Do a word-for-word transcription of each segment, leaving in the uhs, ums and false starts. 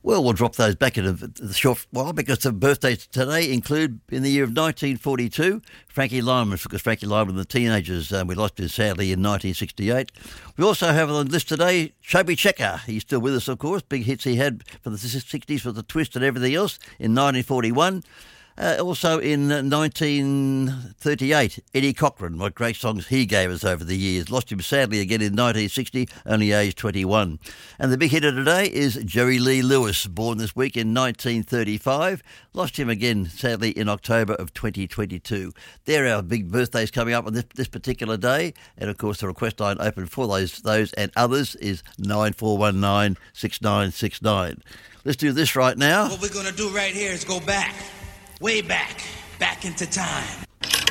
Well, we'll drop those back in a, a short while because the birthdays today include, in the year of nineteen forty-two, Frankie Lyman, because Frankie Lyman and the Teenagers, um, we lost him sadly in nineteen sixty-eight. We also have on the list today Chubby Checker. He's still with us, of course. Big hits he had for the sixties with the twist and everything else in nineteen forty-one. Uh, also in uh, nineteen thirty-eight, Eddie Cochran, what great songs he gave us over the years. Lost him sadly again in nineteen sixty, only aged twenty-one. And the big hitter today is Jerry Lee Lewis, born this week in nineteen thirty-five. Lost him again sadly in October of twenty twenty-two. There are our big birthdays coming up on this, this particular day. And of course the request line open for those, those and others is nine four one nine, six nine six nine. Let's do this right now. What we're going to do right here is go back. Way back, back into time.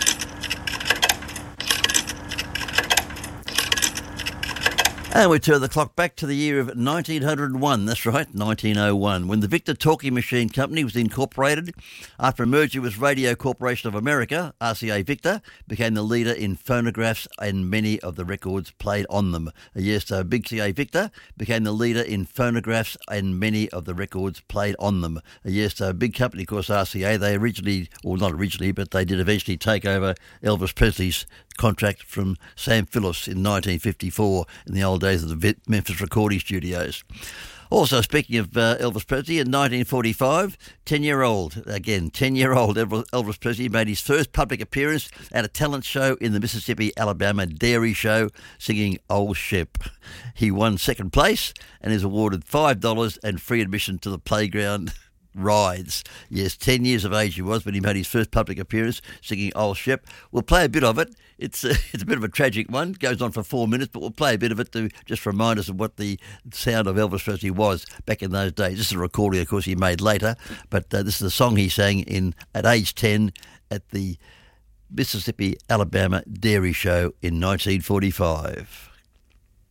And we turn the clock back to the year of nineteen oh one, that's right, nineteen oh one, when the Victor Talking Machine Company was incorporated. After a merger with Radio Corporation of America, R C A Victor became the leader in phonographs and many of the records played on them. Yes, so Big C A Victor became the leader in phonographs and many of the records played on them. Yes, so big company, of course, R C A. They originally, or not originally, but they did eventually take over Elvis Presley's contract from Sam Phillips in nineteen fifty-four in the old days of the Memphis recording studios. Also, speaking of uh, Elvis Presley, in nineteen forty-five, ten-year-old, again, ten-year-old Elvis Presley made his first public appearance at a talent show in the Mississippi, Alabama Dairy Show, singing Old Shep. He won second place and is awarded five dollars and free admission to the playground rides. Yes, ten years of age he was when he made his first public appearance singing Old Shep. We'll play a bit of it. It's a, it's a bit of a tragic one. It goes on for four minutes, but we'll play a bit of it to just remind us of what the sound of Elvis Presley was back in those days. This is a recording, of course, he made later, but uh, this is a song he sang in at age ten at the Mississippi, Alabama Dairy Show in nineteen forty-five.